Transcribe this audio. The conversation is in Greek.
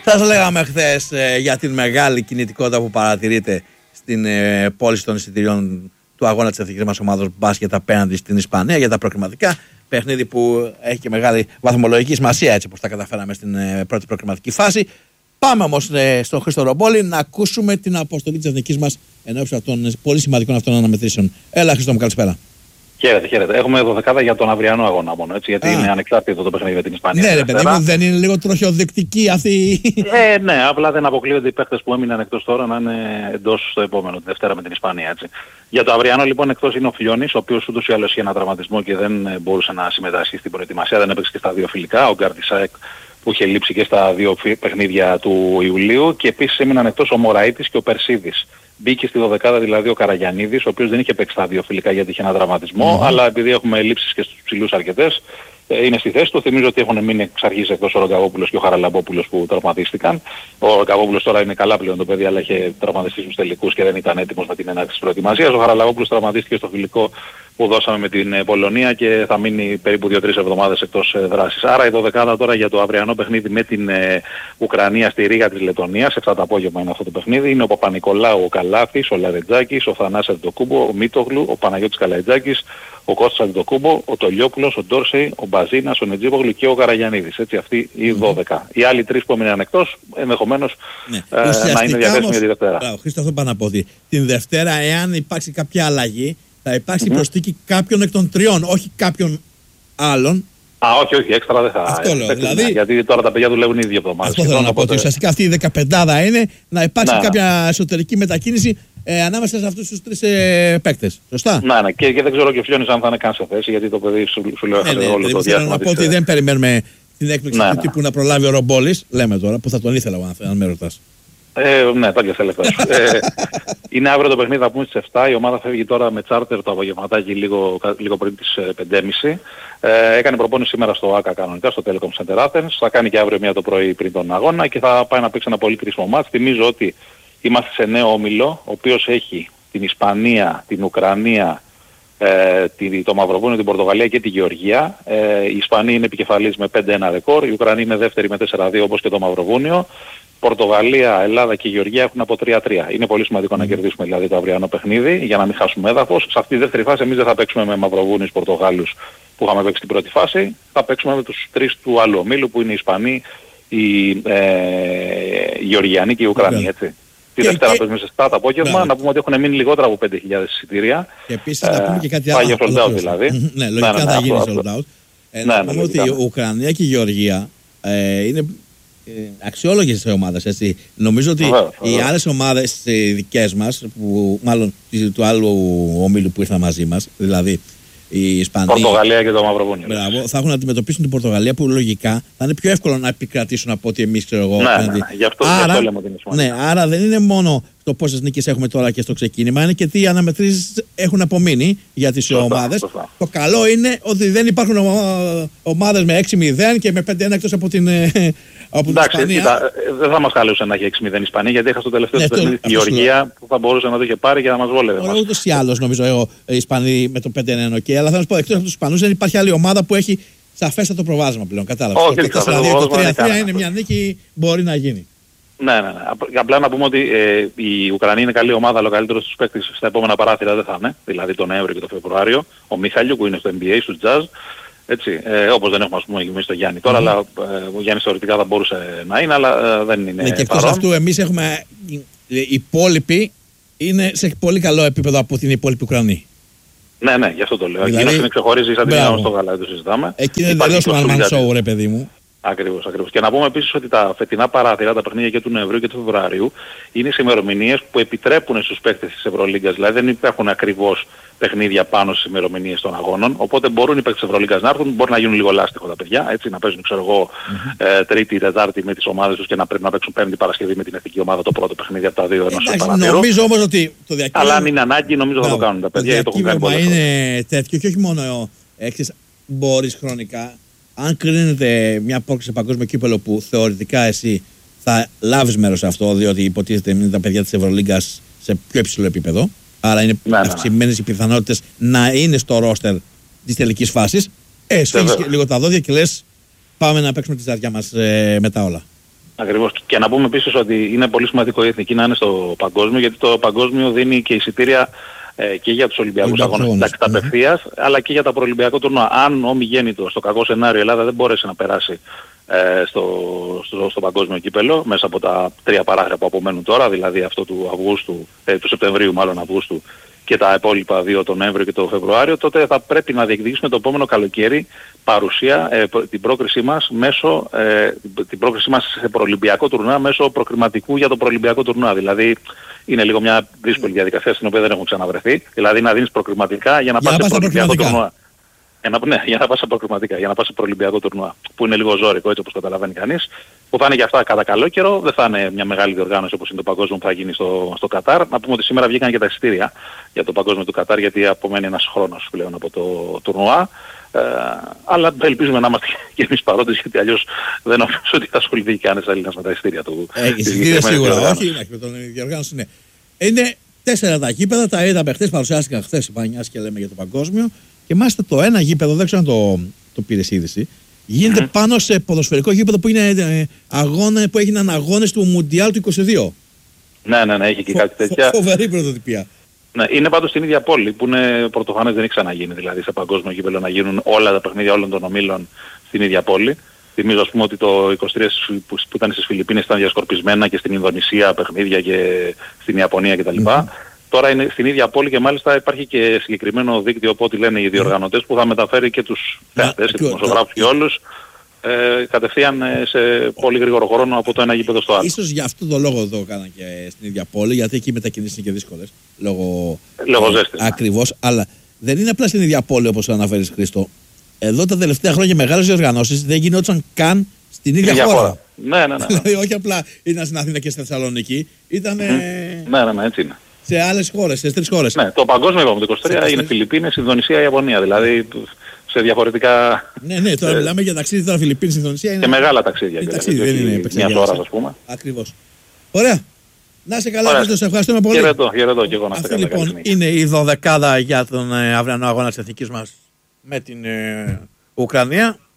Σας λέγαμε χθες για την μεγάλη κινητικότητα που παρατηρείται στην πώληση των εισιτηρίων του αγώνα της εθνικής μας ομάδας μπάσκετ απέναντι στην Ισπανία για τα προκριματικά. Παιχνίδι που έχει και μεγάλη βαθμολογική σημασία, έτσι όπως τα καταφέραμε στην πρώτη προκριματική φάση. Πάμε όμως στον Χρήστο Ρομπόλη να ακούσουμε την αποστολή της εθνικής μας ενώπιον των πολύ σημαντικών αυτών αναμετρήσεων. Έλα, Χρήστο μου, καλησπέρα. Χαίρετε. Έχουμε 12 για τον αυριανό αγώνα μόνο, έτσι, γιατί είναι ανεξάρτητο το παιχνίδι με την Ισπανία. Ναι, ρε παιδί μου, δεν είναι λίγο τροχιοδεικτική αυτή. Ναι, απλά δεν αποκλείονται οι παίκτες που έμειναν εκτός τώρα να είναι εντός στο επόμενο, τη Δευτέρα με την Ισπανία, έτσι. Για το αυριανό λοιπόν εκτός είναι ο Φλιώνης, ο οποίος ούτως ή άλλως είχε ένα τραυματισμό και δεν μπορούσε να συμμετάσχει στην προετοιμασία, δεν έπαιξε και στα δύο φιλικά, ο Γκάρτισάεκ που είχε λείψει και στα δύο παιχνίδια του Ιουλίου, και επίσης έμειναν εκτός ο Μωραΐτης και ο Περσίδης. Μπήκε στη 12η δηλαδή ο Καραγιαννίδης, ο οποίος δεν είχε παίξει τα δύο φιλικά γιατί είχε ένα τραυματισμό, αλλά επειδή έχουμε λήψεις και στους ψηλούς αρκετές, είναι στη θέση του. Θυμίζω ότι έχουν μείνει εξ αρχής εκτός ο Ρογκαβόπουλος και ο Χαραλαμπόπουλος που τραυματίστηκαν. Ο Ρογκαβόπουλος τώρα είναι καλά πλέον το παιδί, αλλά είχε τραυματιστεί στους τελικούς και δεν ήταν έτοιμος με την έναρξη της προετοιμασίας. Ο Χαραλαμπόπουλος τραυματίστηκε στο φιλικό που δώσαμε με την Πολωνία και θα μείνει περίπου 2-3 εβδομάδες εκτός δράσης. Άρα η 12η τώρα για το αυριανό παιχνίδι με την Ουκρανία στη Ρήγα της Λετωνίας, 7 το απόγευμα είναι αυτό το παιχνίδι, είναι ο Παπα-Νικολάου, ο Καλάθης, ο Λαρετζάκης, ο Θανάσης Αντιτοκούμπο, ο Μίτογλου, ο Παναγιώτης Καλαϊτζάκης, ο Κώστας Αντιτοκούμπο, ο Τολιόπουλος, ο Ντόρσεϊ, ο Μπαζίνας, ο Νετζίπογλου και ο Καραγιαννίδης. Έτσι, αυτοί οι 12. Οι άλλοι τρεις που έμειναν εκτός ενδεχομένως να είναι διαθέσιμοι για τη Δευτέρα. Χρήστο, αυτό πάνω από ότι την Δευτέρα, εάν υπάρξει κάποια αλλαγή, θα υπάρξει προσθήκη κάποιον εκ των τριών, όχι κάποιον άλλον. Όχι, έξτρα δεν θα. Αυτό λέω, δηλαδή, γιατί τώρα τα παιδιά δουλεύουν ήδη 2 εβδομάδες. Αυτό θέλω να πω, ότι ουσιαστικά αυτή η 15η είναι να υπάρξει κάποια εσωτερική μετακίνηση ανάμεσα σε αυτούς τους τρεις παίκτες. Σωστά. Ναι, και δεν ξέρω και ο Φλιώνης αν θα είναι καν σε θέση, γιατί το παιδί σου λέω όλο το διάστημα. Θέλω να πω ότι δεν περιμένουμε την έκπληξη του τύπου να προλάβει ο Ρομπόλης, λέμε τώρα, που θα τον ήθελα αν με ρωτάς. Ναι, τα λεφτά σου. Είναι αύριο το παιχνίδι, θα πούμε στις 7. Η ομάδα φεύγει τώρα με τσάρτερ το απογευματάκι λίγο πριν τις 5.30. Έκανε προπόνηση σήμερα στο ΆΚΑ κανονικά, στο Telecom Center Athens. Θα κάνει και αύριο μία το πρωί πριν τον αγώνα και θα πάει να παίξει ένα πολύ κρίσιμο μάτς. Θυμίζω ότι είμαστε σε νέο όμιλο, ο οποίος έχει την Ισπανία, την Ουκρανία, το Μαυροβούνιο, την Πορτογαλία και τη Γεωργία. Η Ισπανία είναι επικεφαλής με 5-1 ρεκόρ, η Ουκρανία είναι δεύτερη με 4-2 όπως και το Μαυροβούνιο. Πορτογαλία, Ελλάδα και Γεωργία έχουν από 3-3. Είναι πολύ σημαντικό να κερδίσουμε δηλαδή το αυριανό παιχνίδι για να μην χάσουμε έδαφος. Σε αυτή τη δεύτερη φάση εμείς δεν θα παίξουμε με Μαυροβούνιους, Πορτογάλους που είχαμε παίξει την πρώτη φάση. Θα παίξουμε με τους τρεις του άλλου ομίλου που είναι οι Ισπανοί, οι Γεωργιανοί και οι Ουκρανοί. Έτσι. Τη Δευτέρα παίζουμε σε 7 το απόγευμα. Να πούμε ότι έχουν μείνει λιγότερα από 5.000 εισιτήρια. Και επίσης να πούμε και κάτι άλλο. Πάει για sold out δηλαδή. Ναι, λογικά θα γίνει sold out. Να πούμε ότι η Ουκρανία και η Γεωργία είναι αξιόλογες ομάδες, έτσι. Νομίζω ότι οι άλλες ομάδες δικές μας, που μάλλον του άλλου ομίλου που ήρθαν μαζί μας, δηλαδή η Ισπανία, Πορτογαλία και το Μαυροβούνιο, θα έχουν να αντιμετωπίσουν την Πορτογαλία, που λογικά θα είναι πιο εύκολο να επικρατήσουν από ότι εμείς, ξέρω εγώ. Γι' αυτό λέμε την Ισπανία. Ναι, άρα δεν είναι μόνο το πόσες νίκες έχουμε τώρα και στο ξεκίνημα, είναι και τι αναμετρήσεις έχουν απομείνει για τις ομάδες. Το καλό είναι ότι δεν υπάρχουν ομάδες με 6-0 και με 5-1 εκτός από την εντάξει, δεν θα μας χαλούσε να έχει 6-0 Ισπανία, γιατί είχα στο τελευταίο παιχνίδι τη Γεωργία που θα μπορούσε να το είχε πάρει και να μας βόλευε. Ούτως ή άλλως νομίζω εγώ οι Ισπανοί με το 5-1 ok, αλλά θα σας πω, εκτός από τους Ισπανούς δεν υπάρχει άλλη ομάδα που έχει σαφέστατο προβάδισμα πλέον. Κατάλαβες. Το 4-2, το 3-3 είναι μια νίκη, μπορεί να γίνει. Ναι. Απλά να πούμε ότι η Ουκρανία είναι καλή ομάδα, αλλά ο καλύτερος τους παίκτες στα επόμενα παράθυρα δεν θα είναι, δηλαδή τον Νοέμβριο και τον Φεβρουάριο. Ο Μιχάλιο που είναι στο NBA, στο Jazz. Έτσι, όπως δεν έχουμε ας πούμε εμείς τον Γιάννη τώρα, αλλά ο Γιάννης θεωρητικά θα μπορούσε να είναι, αλλά δεν είναι και εκτός αυτού εμείς έχουμε, οι υπόλοιποι είναι σε πολύ καλό επίπεδο από την υπόλοιπη Ουκρανή. Ναι, γι' αυτό το λέω. Δηλαδή, εκείνος είναι ξεχωρίζει σαν την Ελλάδα στο γαλά, το συζητάμε. Εκεί είναι τελείως one man show, ρε παιδί μου. Ακριβώς. Και να πούμε επίσης ότι τα φετινά παράθυρα, τα παιχνίδια και του Νοεμβρίου και του Φεβρουαρίου, είναι σε ημερομηνίες που επιτρέπουν στους παίκτες της Ευρωλίγκας. Δηλαδή δεν υπάρχουν ακριβώς παιχνίδια πάνω στις ημερομηνίες των αγώνων. Οπότε μπορούν οι παίκτες της Ευρωλίγκας να έρθουν, μπορεί να γίνουν λίγο λάστιχο τα παιδιά, έτσι, να παίζουν ξέρω εγώ Τρίτη, Τετάρτη με τις ομάδες τους και να πρέπει να παίξουν Πέμπτη, Παρασκευή με την εθνική ομάδα το πρώτο παιχνίδι από τα δύο ενός παραθύρου. Νομίζω όμως ότι το διακύβευμα. Αλλά αν είναι ανάγκη, νομίζω θα το κάνουν τα παιδιά. Το διακύβευμα είναι τέτοιο και όχι μόνο μπορείς χρονικά. Αν κρίνεται μια πρόκληση σε παγκόσμιο κύπελλο που θεωρητικά εσύ θα λάβεις μέρος σε αυτό, διότι υποτίθεται είναι τα παιδιά της Ευρωλίγκας σε πιο υψηλό επίπεδο, άρα είναι αυξημένες οι πιθανότητες να είναι στο ρόστερ της τελικής φάσης, σφίγγεις λίγο τα δόντια και λες πάμε να παίξουμε τη ζαριά μας μετά όλα. Ακριβώς. Και να πούμε επίσης ότι είναι πολύ σημαντικό η εθνική να είναι στο παγκόσμιο, γιατί το παγκόσμιο δίνει και εισιτήρια και για τους Ολυμπιακούς αγώνες απευθείας, αλλά και για τα προολυμπιακό τουρνουά. Αν ομιγέννητο στο κακό σενάριο η Ελλάδα δεν μπόρεσε να περάσει στο παγκόσμιο κύπελο, μέσα από τα 3 παράγραφα που απομένουν τώρα, δηλαδή αυτό του Σεπτεμβρίου μάλλον Αυγούστου, και τα υπόλοιπα 2 τον Νοέμβριο και τον Φεβρουάριο, τότε θα πρέπει να διεκδικήσουμε το επόμενο καλοκαίρι παρουσία, την πρόκρισή μας σε προολυμπιακό τουρνουά μέσω προκριματικού για το προολυμπιακό τουρνουά. Δηλαδή είναι λίγο μια δύσκολη διαδικασία στην οποία δεν έχουν ξαναβρεθεί. Δηλαδή να δίνεις προκριματικά για να πας σε προολυμπιακό τουρνουά. Για να πας σε προκριματικά, για να πας σε προολυμπιακό τουρνουά. Που είναι λίγο ζώρικο, έτσι όπως καταλαβαίνει κανείς. Που θα είναι και αυτά κατά καλό καιρό, δεν θα είναι μια μεγάλη διοργάνωση όπως είναι το παγκόσμιο που θα γίνει στο Κατάρ. Να πούμε ότι σήμερα βγήκαν και τα εισιτήρια για το παγκόσμιο του Κατάρ, γιατί απομένει ένας χρόνος πλέον από το τουρνουά. Αλλά ελπίζουμε να είμαστε και εμείς παρόντες, γιατί αλλιώς δεν νομίζω ότι θα ασχοληθεί κανένας Έλληνας με τα εισιτήρια του. Εισιτήρια σίγουρα, όχι, με τον διοργάνωση, ναι. Είναι 4 τα γήπεδα, τα είδαμε χθες, παρουσιάστηκαν χθες, μιας και λέμε για το παγκόσμιο. Και μάλιστα το ένα γήπεδο, δεν ξέρω αν το πήρες είδηση, γίνεται πάνω σε ποδοσφαιρικό γήπεδο που είναι που έγιναν αγώνες του Μουντιάλ του 22. Ναι, έχει και κάτι τέτοια. Φοβερή πρωτοτυπία. Ναι, είναι πάντως στην ίδια πόλη που είναι πρωτοφανές, δεν έχει ξαναγίνει δηλαδή σε παγκόσμιο γήπεδο να γίνουν όλα τα παιχνίδια όλων των ομίλων στην ίδια πόλη. Θυμίζω ας πούμε ότι το 23 που ήταν στις Φιλιππίνες ήταν διασκορπισμένα και στην Ινδονησία παιχνίδια και στην Ιαπωνία κτλ. Τώρα είναι στην ίδια πόλη και μάλιστα υπάρχει και συγκεκριμένο δίκτυο από ό,τι λένε οι διοργανωτές που θα μεταφέρει και τους θεατές, τους δημοσιογράφους και όλους κατευθείαν σε πολύ γρήγορο χρόνο από το ένα γήπεδο στο άλλο. Ίσως για αυτό το λόγο το έκαναν και στην ίδια πόλη, γιατί εκεί οι μετακινήσεις είναι και δύσκολες. Λόγω ζέστης. Ακριβώς, αλλά δεν είναι απλά στην ίδια πόλη όπως αναφέρεις, Χρήστο. Εδώ τα τελευταία χρόνια μεγάλες διοργανώσεις δεν γινόντουσαν καν στην ίδια χώρα. Ναι. Δηλαδή όχι απλά ήταν στην Αθήνα και στη Θεσσαλονίκη, ήταν ναι, έτσι είναι. Σε άλλες χώρες, σε 3 χώρες. Ναι, το παγκόσμιο είπαμε το 23 έγινε Φιλιππίνες, Ινδονησία, Ιαπωνία. Δηλαδή σε διαφορετικά. Ναι, τώρα μιλάμε για ταξίδι τώρα Φιλιππίνες, Ινδονησία. Και μεγάλα ταξίδια. Ταξίδι, δεν είναι επεξεργασία. Μια ώρα, ας πούμε. Ακριβώς. Ωραία. Να είσαι καλά, Χρήστο, σε ευχαριστούμε πολύ. Χαιρετώ και εγώ να είστε καλά. Αυτή λοιπόν είναι η 12η για τον αυριανό αγώνα της εθνικής μας με την Ουκρανία.